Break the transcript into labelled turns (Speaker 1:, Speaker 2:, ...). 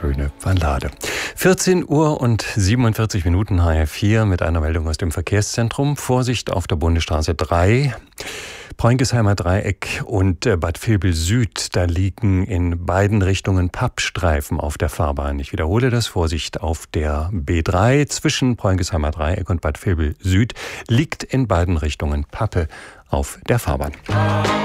Speaker 1: schöne Ballade. 14 Uhr und 47 Minuten HR4 mit einer Meldung aus dem Verkehrszentrum. Vorsicht auf der Bundesstraße 3. Poinkesheimer Dreieck und Bad Vilbel Süd, da liegen in beiden Richtungen Pappstreifen auf der Fahrbahn. Ich wiederhole das, Vorsicht auf der B3 zwischen Poinkesheimer Dreieck und Bad Vilbel Süd liegt in beiden Richtungen Pappe auf der Fahrbahn.